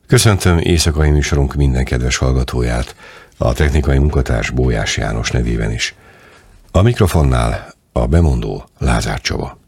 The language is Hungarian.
Köszöntöm éjszakai műsorunk minden kedves hallgatóját, a technikai munkatárs Bójás János nevében is. A mikrofonnál a bemondó Lázár Csaba.